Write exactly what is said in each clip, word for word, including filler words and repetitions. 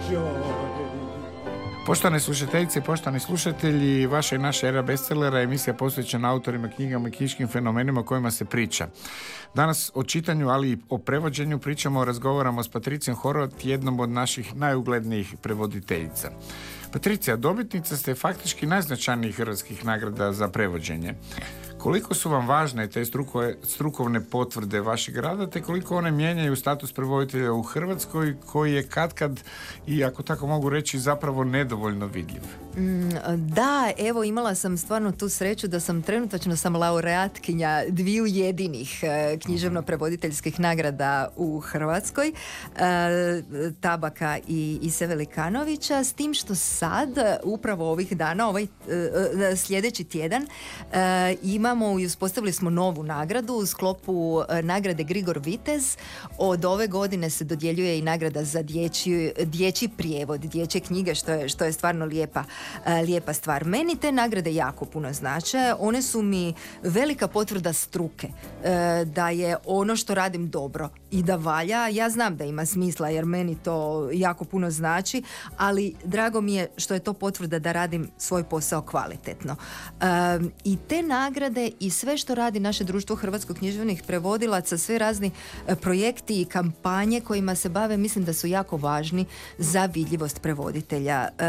Poštovane slušateljice i poštovani slušatelji, vaša i naša era bestsellera je emisija posvećena autorima, knjigama i knjiškim fenomenima o kojima se priča. Danas o čitanju, ali i o prevođenju pričamo, razgovaramo s Patricijom Horvat, jednom od naših najuglednijih prevoditeljica. Patricija, dobitnica ste faktički najznačajnijih hrvatskih nagrada za prevođenje. Koliko su vam važne te struko, strukovne potvrde vašeg rada, te koliko one mijenjaju status prevoditelja u Hrvatskoj, koji je katkad, i ako tako mogu reći, zapravo nedovoljno vidljiv? Mm, da, evo, imala sam stvarno tu sreću da sam trenutačno sam laureatkinja dviju jedinih e, književno-prevoditeljskih nagrada u Hrvatskoj, e, Tabaka i Ise Velikanovića, s tim što sad, upravo ovih dana, ovaj e, sljedeći tjedan, e, ima Imamo i uspostavili smo novu nagradu u sklopu uh, nagrade Grigor Vitez. Od ove godine se dodjeljuje i nagrada za dječji, dječji prijevod, dječje knjige, što je, što je stvarno lijepa, uh, lijepa stvar. Meni te nagrade jako puno znače. One su mi velika potvrda struke, uh, da je ono što radim dobro i da valja. Ja znam da ima smisla jer meni to jako puno znači, ali drago mi je što je to potvrda da radim svoj posao kvalitetno. Uh, I te nagrade i sve što radi naše društvo hrvatskog književnih prevodilaca, sve razni e, projekti i kampanje kojima se bave, mislim da su jako važni za vidljivost prevoditelja. E,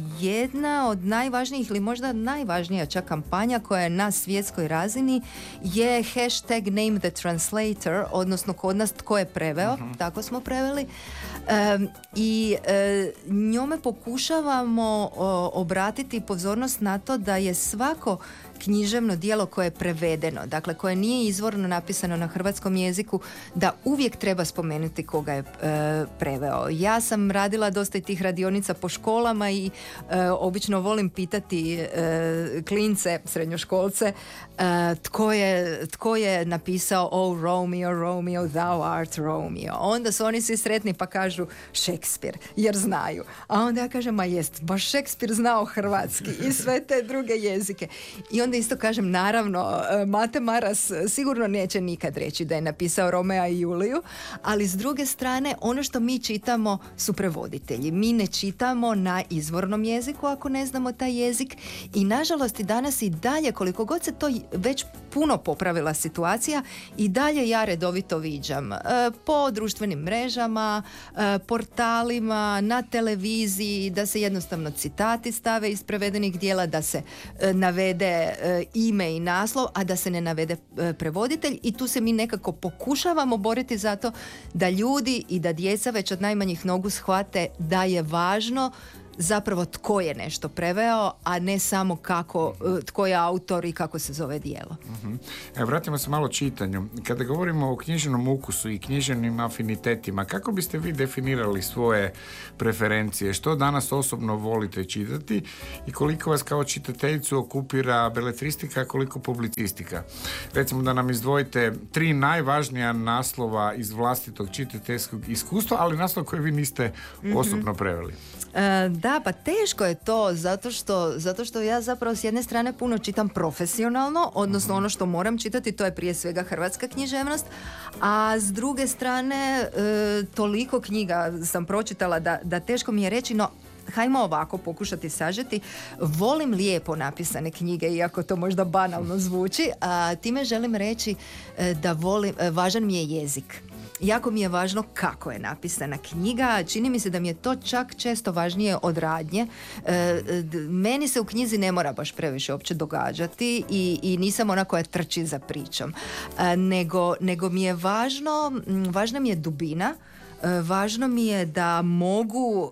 jedna od najvažnijih ili možda najvažnija čak kampanja koja je na svjetskoj razini je hashtag Name the Translator, odnosno kod nas tko je preveo, uh-huh. tako smo preveli. E, I e, njome pokušavamo o, obratiti pozornost na to da je svako književno djelo koje je prevedeno, dakle koje nije izvorno napisano na hrvatskom jeziku, da uvijek treba spomenuti koga je e, preveo. Ja sam radila dosta i tih radionica po školama i e, obično volim pitati e, klince, srednjoškolce, e, tko, je, tko je napisao Oh Romeo, Romeo, thou art Romeo. Onda su oni svi sretni pa kažu Šekspir, jer znaju. A onda ja kažem, ma jest, baš Šekspir znao hrvatski i sve te druge jezike. I onda isto kažem, naravno, Mate Maras sigurno neće nikad reći da je napisao Romea i Juliju, ali s druge strane, ono što mi čitamo su prevoditelji. Mi ne čitamo na izvornom jeziku ako ne znamo taj jezik i nažalost i danas i dalje, koliko god se to već puno popravila situacija, i dalje ja redovito viđam e, po društvenim mrežama, e, portalima, na televiziji, da se jednostavno citati stave iz prevedenih dijela, da se e, navede e, ime i naslov, a da se ne navede e, prevoditelj, i tu se mi nekako pokušavamo boriti za to da ljudi i da djeca već od najmanjih nogu shvate da je važno zapravo tko je nešto preveo, a ne samo kako, tko je autor i kako se zove djelo. Uh-huh. E, vratimo se malo čitanju. Kada govorimo o književnom ukusu i književnim afinitetima, kako biste vi definirali svoje preferencije? Što danas osobno volite čitati i koliko vas kao čitateljicu okupira beletristika, koliko publicistika? Recimo da nam izdvojite tri najvažnija naslova iz vlastitog čitateljskog iskustva, ali naslov koji vi niste uh-huh. osobno preveli. E, da, pa teško je to, zato što, zato što ja zapravo s jedne strane puno čitam profesionalno, odnosno mm-hmm. ono što moram čitati, to je prije svega hrvatska književnost, a s druge strane e, toliko knjiga sam pročitala da, da teško mi je reći, no hajmo ovako pokušati sažeti. Volim lijepo napisane knjige, iako to možda banalno zvuči, a time želim reći e, da volim, e, važan mi je jezik. Jako mi je važno kako je napisana knjiga. Čini mi se da mi je to čak često važnije od radnje. E, meni se u knjizi ne mora baš previše uopće događati i, i nisam ona koja trči za pričom. E, nego, nego mi je važno, važna mi je dubina. Važno mi je da mogu uh,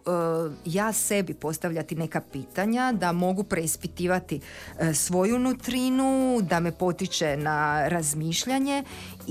ja sebi postavljati neka pitanja, da mogu preispitivati uh, svoju nutrinu, da me potiče na razmišljanje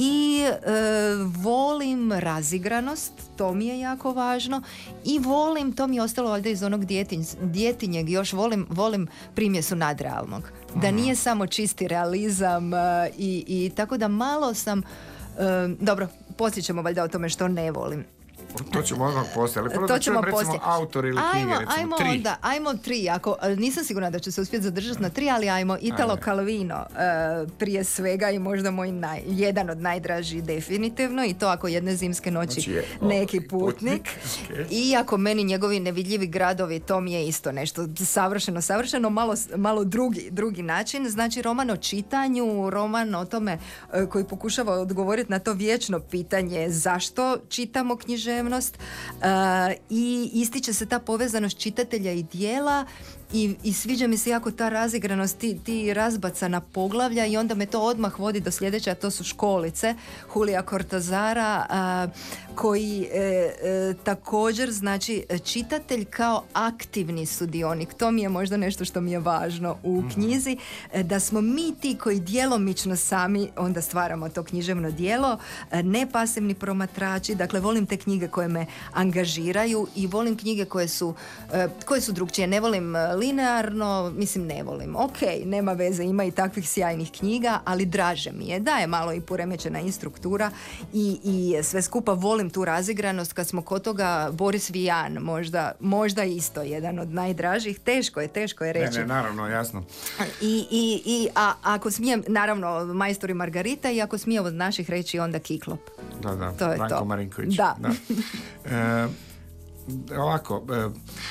i uh, volim razigranost, to mi je jako važno, i volim, to mi je ostalo valjda iz onog djetinj, djetinjeg, još volim, volim primjesu nadrealnog. Da nije samo čisti realizam uh, i, i tako da malo sam, uh, dobro, poslije ćemo valjda o tome što ne volim. To ćemo odmah poslije, ali prvo To da čujem ćemo recimo poslije. autor ili knjige, Ajmo, recimo ajmo tri. onda, ajmo tri. Ako, nisam sigurna da ću se uspjeti zadržati na tri, ali ajmo Italo Ajde. Calvino uh, prije svega i možda moj naj, jedan od najdražih definitivno, i to ako jedne zimske noći Znači je, neki ovaj, putnik. putnik, okay. Iako meni njegovi nevidljivi gradovi, to mi je isto nešto savršeno, savršeno, malo, malo drugi, drugi način. Znači roman o čitanju, roman o tome uh, koji pokušava odgovoriti na to vječno pitanje zašto čitamo književnost, uh, i ističe se ta povezanost čitatelja i dijela. I, I sviđa mi se jako ta razigranost, ti, ti razbacana poglavlja, i onda me to odmah vodi do sljedeće, a to su Školice Julija Cortazara, a, koji e, e, također znači čitatelj kao aktivni sudionik. To mi je možda nešto što mi je važno u knjizi, e, da smo mi ti koji djelomično sami onda stvaramo to književno djelo, e, ne pasivni promatrači. Dakle, volim te knjige koje me angažiraju i volim knjige koje su, e, koje su drugčije. Ne volim linearno, mislim ne volim. Ok, nema veze, ima i takvih sjajnih knjiga, ali draže mi je da je malo i poremećena i struktura i, i sve skupa. Volim tu razigranost. Kad smo kod toga, Boris Vian, možda, možda isto jedan od najdražih. Teško je, teško je reći. Ne, ne, naravno, jasno. I, i, i a ako smijem, naravno, Majstor i Margarita, i ako smijem od naših reći, onda Kiklop. Da, da, to je Branko to. Marinković. Da. da. E, ovako, e,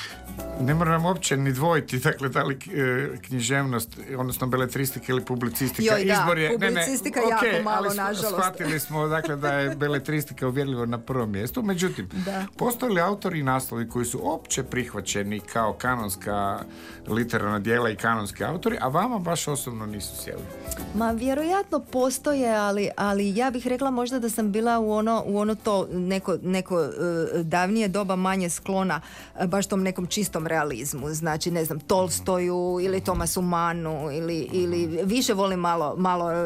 ne moram uopće ni dvojiti, dakle, da li e, književnost, odnosno beletristika ili publicistika. Joj, da, Izbor je, publicistika ne, ne, jako okay, malo, ali nažalost. shvatili smo, dakle, da je beletristika uvjerljivo na prvom mjestu. Međutim, da. postoje li autori i naslovi koji su opće prihvaćeni kao kanonska literarna djela i kanonski autori, a vama baš osobno nisu sjeli? Ma vjerojatno postoje, ali, ali ja bih rekla možda da sam bila u ono, u ono to neko, neko uh, davnije doba manje sklona uh, baš tom nekom čistom realizmu. Znači, ne znam, Tolstoju ili Tomasu Mannu ili, ili više volim malo, malo uh,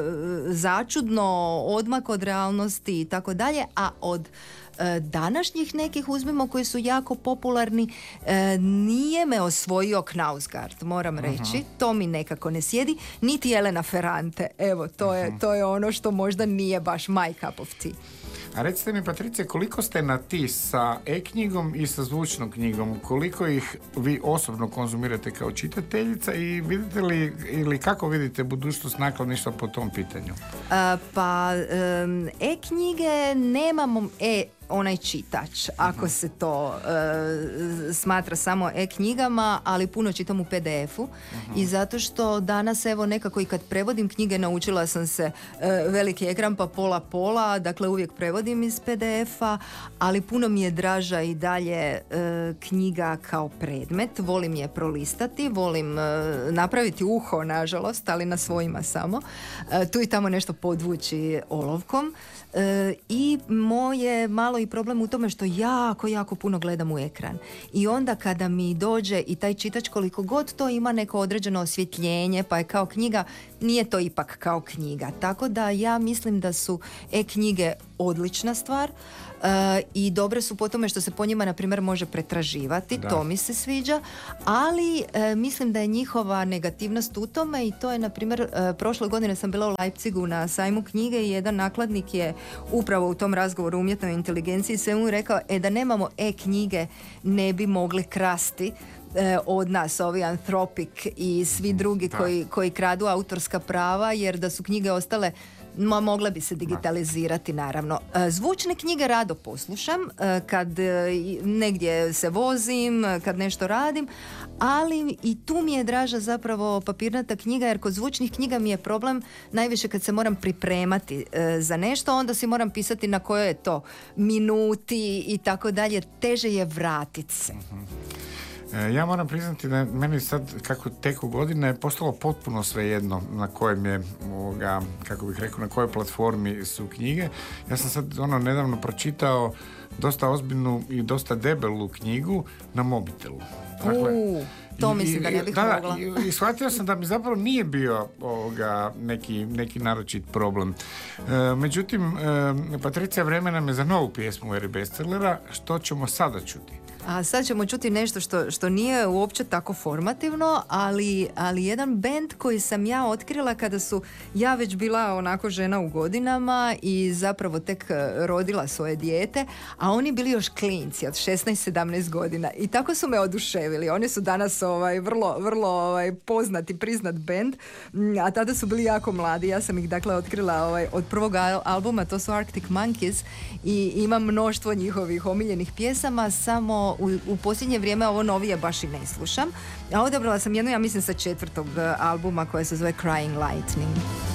začudno, odmak od realnosti i tako dalje, a od današnjih nekih uzmimo koji su jako popularni, e, nije me osvojio Knausgard, moram reći. Uh-huh. To mi nekako ne sjedi, niti Elena Ferrante. Evo, to je, uh-huh. to je ono što možda nije baš my cup of tea. A recite mi, Patricija, koliko ste na ti sa e-knjigom i sa zvučnom knjigom? Koliko ih vi osobno konzumirate kao čitateljica i vidite li, ili kako vidite budućnost nakladništva po tom pitanju? A, pa, um, e-knjige nemamo e onaj čitač, ako se to uh, smatra samo e-knjigama, ali puno čitam u pe de efu uh-huh. i zato što danas evo nekako i kad prevodim knjige naučila sam se uh, veliki ekran pa pola pola, dakle uvijek prevodim iz pe de efa, ali puno mi je draža i dalje uh, knjiga kao predmet, volim je prolistati, volim uh, napraviti uho, nažalost, ali na svojima samo, uh, tu i tamo nešto podvući olovkom. E, i moje malo i problem u tome što jako, jako puno gledam u ekran. I onda kada mi dođe i taj čitač, koliko god to ima neko određeno osvjetljenje, pa je kao knjiga, nije to ipak kao knjiga. Tako da ja mislim da su e-knjige odlična stvar. Uh, i dobre su po tome što se po njima na primjer može pretraživati, da. To mi se sviđa, ali uh, mislim da je njihova negativnost u tome i to je na primjer uh, prošle godine sam bila u Leipzigu na sajmu knjige i jedan nakladnik je upravo u tom razgovoru o umjetnoj inteligenciji sve mu rekao e da nemamo e-knjige ne bi mogli krasti od nas, ovi Anthropic i svi drugi koji, koji kradu autorska prava, jer da su knjige ostale Ma, mogle bi se digitalizirati, naravno. Zvučne knjige rado poslušam kad negdje se vozim, kad nešto radim, ali i tu mi je draža zapravo papirnata knjiga, jer kod zvučnih knjiga mi je problem najviše kad se moram pripremati za nešto, onda si moram pisati na kojoj je to minuti i tako dalje, teže je vratit se. Ja moram priznati da meni sad, kako teku godine, je postalo potpuno svejedno na kojem je, ovoga, kako bih rekao, na kojoj platformi su knjige. Ja sam sad ono nedavno pročitao dosta ozbiljnu i dosta debelu knjigu na mobitelu. Dakle, uh, to i, mislim da ne bih da, mogla. I, i shvatio sam da mi zapravo nije bio ovoga, neki, neki naročit problem. E, međutim, e, Patricija, vremena me za novu pjesmu eri bestsellera. Što ćemo sada čuti? A sad ćemo čuti nešto što, što nije uopće tako formativno, ali, ali jedan bend koji sam ja otkrila kada su ja već bila onako žena u godinama i zapravo tek rodila svoje dijete, a oni bili još klinci od šesnaest sedamnaest godina i tako su me oduševili. Oni su danas ovaj, vrlo, vrlo ovaj, poznati, priznat bend, a tada su bili jako mladi. Ja sam ih dakle otkrila ovaj, od prvog albuma, to su Arctic Monkeys, i imam mnoštvo njihovih omiljenih pjesama, samo u, u posljednje vrijeme ovo novije baš i ne slušam. A odabrala sam jednu, ja mislim, sa četvrtog albuma koja se zove Crying Lightning.